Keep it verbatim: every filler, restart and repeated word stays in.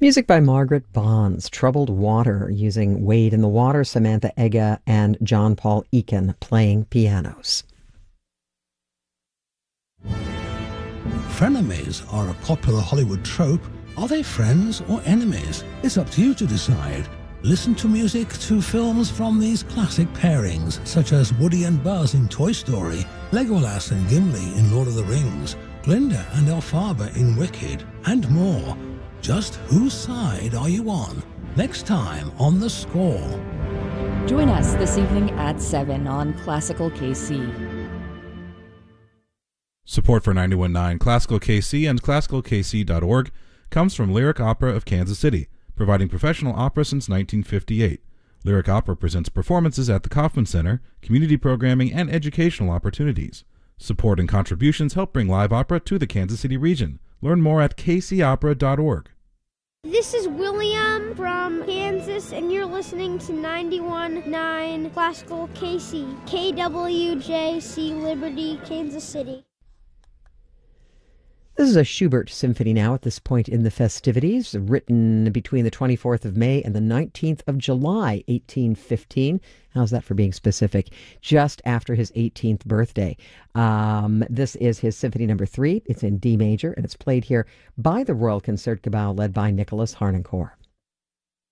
Music by Margaret Bonds, Troubled Water, using Wade in the Water, Samantha Ega, and John Paul Eakin playing pianos. Frenemies are a popular Hollywood trope. Are they friends or enemies? It's up to you to decide. Listen to music to films from these classic pairings, such as Woody and Buzz in Toy Story, Legolas and Gimli in Lord of the Rings, Glinda and Elphaba in Wicked, and more. Just whose side are you on? Next time on The Score. Join us this evening at seven on Classical K C. Support for ninety-one point nine Classical K C and classical k c dot org comes from Lyric Opera of Kansas City, providing professional opera since nineteen fifty-eight. Lyric Opera presents performances at the Kauffman Center, community programming, and educational opportunities. Support and contributions help bring live opera to the Kansas City region. Learn more at k c opera dot org. This is William from Kansas, and you're listening to ninety-one point nine Classical K C, K W J C Liberty, Kansas City. This is a Schubert symphony now at this point in the festivities, written between the twenty-fourth of May and the nineteenth of July, eighteen fifteen. How's that for being specific? Just after his eighteenth birthday. Um, this is his symphony number three. It's in D major, and it's played here by the Royal Concertgebouw, led by Nicholas Harnoncourt.